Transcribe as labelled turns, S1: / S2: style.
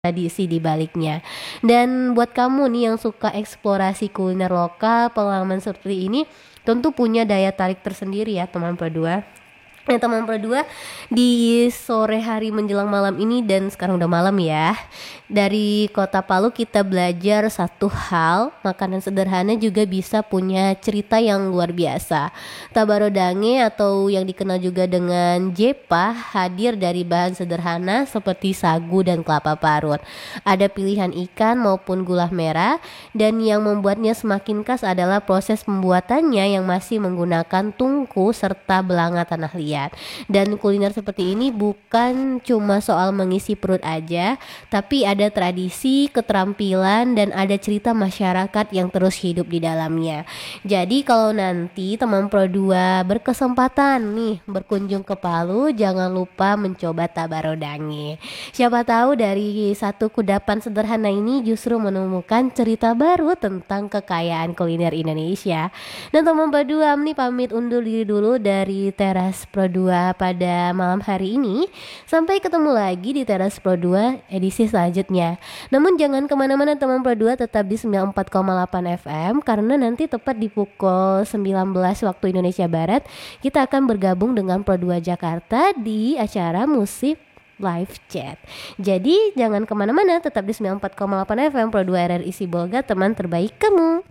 S1: tradisi di baliknya. Dan buat kamu nih yang suka eksplorasi kuliner lokal, pengalaman seperti ini tentu punya daya tarik tersendiri ya teman berdua. Nah teman berdua, di sore hari menjelang malam ini, dan sekarang udah malam ya, dari kota Palu kita belajar satu hal, makanan sederhana juga bisa punya cerita yang luar biasa. Tabarodange atau yang dikenal juga dengan jepa hadir dari bahan sederhana seperti sagu dan kelapa parut. Ada pilihan ikan maupun gula merah, dan yang membuatnya semakin khas adalah proses pembuatannya yang masih menggunakan tungku serta belanga tanah liat. Dan kuliner seperti ini bukan cuma soal mengisi perut aja, tapi ada tradisi, keterampilan, dan ada cerita masyarakat yang terus hidup di dalamnya. Jadi kalau nanti teman Pro 2 berkesempatan nih berkunjung ke Palu, jangan lupa mencoba tabarodange. Siapa tahu dari satu kudapan sederhana ini justru menemukan cerita baru tentang kekayaan kuliner Indonesia. Dan teman Pro 2 nih pamit undur diri dulu dari Teras Pro 2 pada malam hari ini. Sampai ketemu lagi di Teras Pro 2 edisi selanjutnya. Namun jangan kemana-mana teman Pro 2, tetap di 94,8 FM, karena nanti tepat di pukul 19 waktu Indonesia Barat kita akan bergabung dengan Pro 2 Jakarta di acara musik live chat. Jadi jangan kemana-mana, tetap di 94,8 FM Pro 2 RRI Sibolga, teman terbaik kamu.